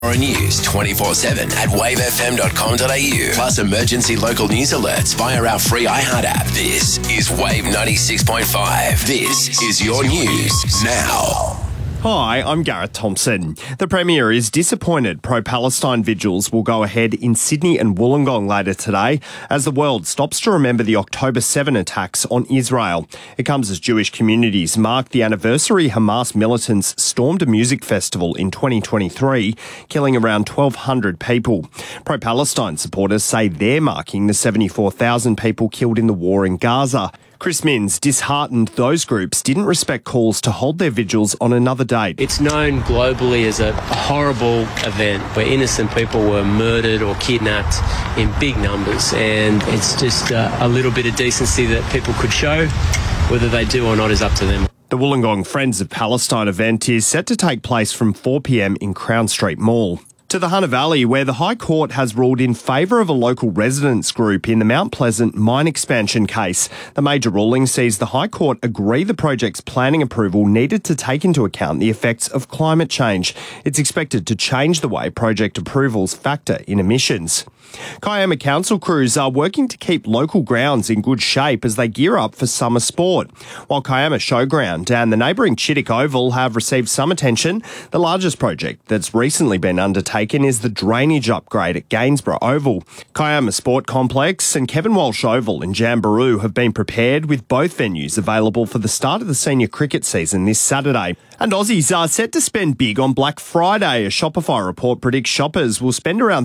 News 24/7 at wavefm.com.au. Plus emergency local news alerts via our free iHeart app. This is Wave 96.5. This is your news now. Hi, I'm Gareth Thompson. The Premier is disappointed pro-Palestine vigils will go ahead in Sydney and Wollongong later today as the world stops to remember the October 7 attacks on Israel. It comes as Jewish communities mark the anniversary Hamas militants stormed a music festival in 2023, killing around 1,200 people. Pro-Palestine supporters say they're marking the 74,000 people killed in the war in Gaza. Chris Minns disheartened those groups didn't respect calls to hold their vigils on another date. It's known globally as a horrible event where innocent people were murdered or kidnapped in big numbers, and it's just a little bit of decency that people could show. Whether they do or not is up to them. The Wollongong Friends of Palestine event is set to take place from 4 p.m. in Crown Street Mall. To the Hunter Valley, where the High Court has ruled in favour of a local residents group in the Mount Pleasant mine expansion case. The major ruling sees the High Court agree the project's planning approval needed to take into account the effects of climate change. It's expected to change the way project approvals factor in emissions. Kiama Council crews are working to keep local grounds in good shape as they gear up for summer sport. While Kiama Showground and the neighbouring Chittick Oval have received some attention, the largest project that's recently been undertaken is the drainage upgrade at Gainsborough Oval. Kiama Sport Complex and Kevin Walsh Oval in Jamboree have been prepared with both venues available for the start of the senior cricket season this Saturday. And Aussies are set to spend big on Black Friday. A Shopify report predicts shoppers will spend around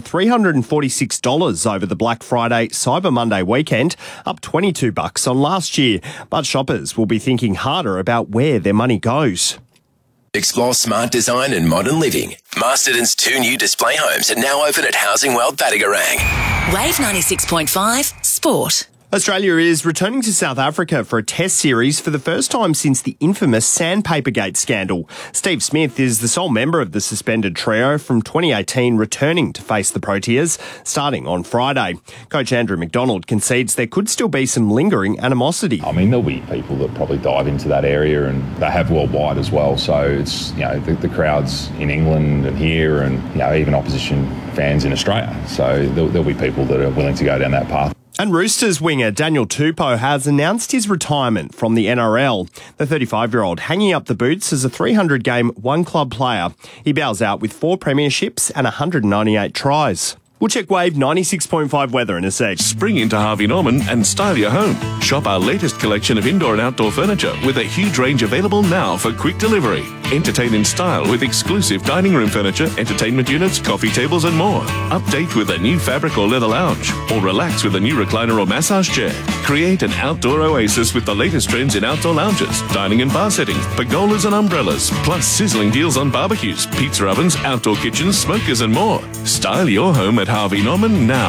$346 over the Black Friday Cyber Monday weekend, up $22 on last year. But shoppers will be thinking harder about where their money goes. Explore smart design and modern living. Masterton's 2 new display homes are now open at Housing World Battigarang. Wave 96.5 Sport. Australia is returning to South Africa for a test series for the first time since the infamous Sandpapergate scandal. Steve Smith is the sole member of the suspended trio from 2018 returning to face the Proteas starting on Friday. Coach Andrew McDonald concedes there could still be some lingering animosity. I mean, there'll be people that probably dive into that area, and they have worldwide as well. So it's, the crowds in England and here, and, even opposition fans in Australia. So there'll be people that are willing to go down that path. And Roosters winger Daniel Tupou has announced his retirement from the NRL. The 35-year-old hanging up the boots as a 300-game one-club player. He bows out with 4 premierships and 198 tries. We'll check Wave 96.5 weather in a sec. Spring into Harvey Norman and style your home. Shop our latest collection of indoor and outdoor furniture with a huge range available now for quick delivery. Entertain in style with exclusive dining room furniture, entertainment units, coffee tables and more. Update with a new fabric or leather lounge, or relax with a new recliner or massage chair. Create an outdoor oasis with the latest trends in outdoor lounges, dining and bar settings, pergolas and umbrellas, plus sizzling deals on barbecues, pizza ovens, outdoor kitchens, smokers and more. Style your home at Harvey Norman now.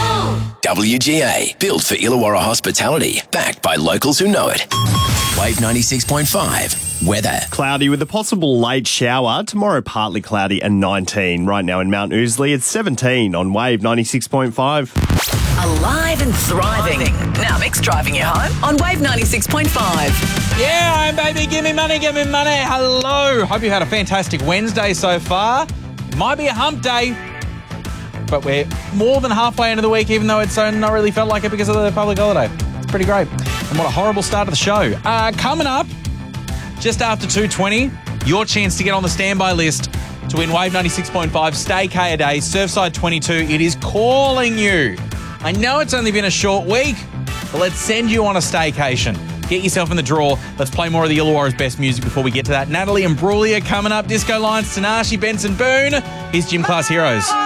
WGA, built for Illawarra hospitality, backed by locals who know it. Wave 96.5, weather. Cloudy with a possible late shower. Tomorrow partly cloudy and 19. Right now in Mount Ousley, it's 17 on Wave 96.5. Alive and thriving. Now Mick's driving you home on Wave 96.5. Yeah, baby, give me money, give me money. Hello. Hope you had a fantastic Wednesday so far. Might be a hump day, but we're more than halfway into the week, even though it's not really felt like it because of the public holiday. It's pretty great. And what a horrible start to the show. Coming up, just after 2:20, your chance to get on the standby list to win Wave 96.5 Stay K a Day, Surfside 22. It is calling you. I know it's only been a short week, but let's send you on a staycation. Get yourself in the draw. Let's play more of the Illawarra's best music before we get to that. Natalie and Brulia coming up. Disco Lions, Tanashi, Benson Boone. Here's Gym Class Heroes.